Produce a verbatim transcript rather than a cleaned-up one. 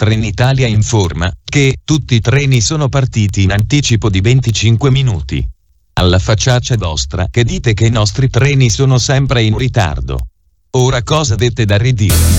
Trenitalia informa che tutti i treni sono partiti in anticipo di venticinque minuti. Alla facciaccia vostra che dite che i nostri treni sono sempre in ritardo. Ora cosa avete da ridire?